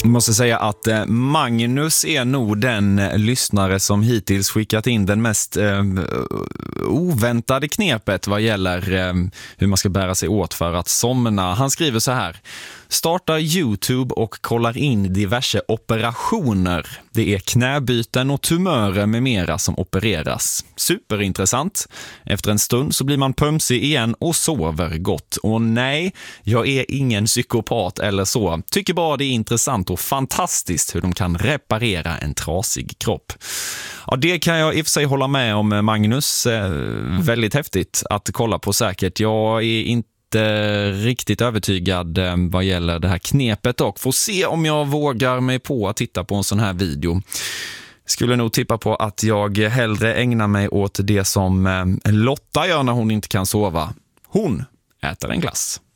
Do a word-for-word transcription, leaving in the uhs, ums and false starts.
Jag måste säga att Magnus är nog den lyssnare som hittills skickat in den mest eh, oväntade knepet vad gäller eh, hur man ska bära sig åt för att somna. Han skriver så här: starta YouTube och kollar in diverse operationer. Det är knäbyten och tumörer med mera som opereras. Superintressant. Efter en stund så blir man pömsig igen och sover gott. Och nej, jag är ingen psykopat eller så. Tycker bara det är intressant och fantastiskt hur de kan reparera en trasig kropp. Ja, det kan jag i och för sig hålla med om, Magnus. Eh, väldigt häftigt att kolla på säkert. Jag är inte riktigt övertygad vad gäller det här knepet och får se om jag vågar mig på att titta på en sån här video. Skulle nog tippa på att jag hellre ägnar mig åt det som Lotta gör när hon inte kan sova. Hon äter en glass.